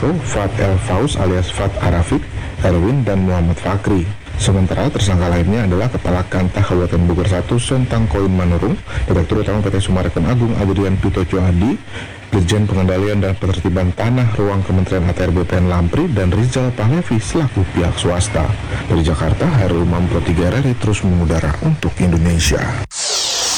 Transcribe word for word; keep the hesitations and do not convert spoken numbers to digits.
Sugiarto, Fat El Faus alias Fat Arafik, Erwin, dan Muhammad Fakri. Sementara tersangka lainnya adalah Kepala Kantah Kabupaten Bogor satu Sontang Koin Manurung, Direktur Utama P T Summarecon Agung Adrian Pitojo Adi, Dirjen Pengendalian dan Penertiban Tanah Ruang Kementerian A T R B P N Lampri, dan Rizal Pahlevi selaku pihak swasta. Dari Jakarta, Hairul Umam Pro tiga R R I terus mengudara untuk Indonesia.